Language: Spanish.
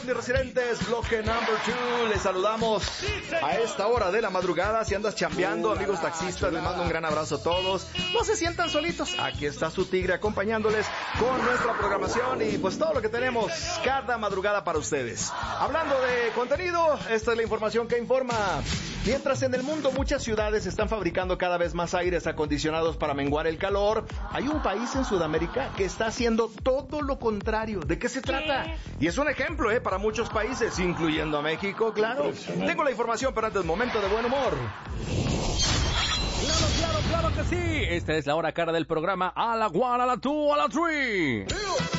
De Residentes, bloque number 2. Les saludamos a esta hora de la madrugada. Si andas chambeando, amigos taxistas, les mando un gran abrazo a todos. No se sientan solitos. Aquí está su tigre acompañándoles con nuestra programación y pues todo lo que tenemos cada madrugada para ustedes. Hablando de contenido, esta es la información que informa. Mientras en el mundo muchas ciudades están fabricando cada vez más aires acondicionados para menguar el calor, hay un país en Sudamérica que está haciendo todo lo contrario. ¿De qué se trata? Y es un ejemplo, para muchos países, incluyendo a México, claro. Tengo la información, pero antes, momento de buen humor. Claro que sí. Esta es la hora cara del programa. A la one, a la two, a la three.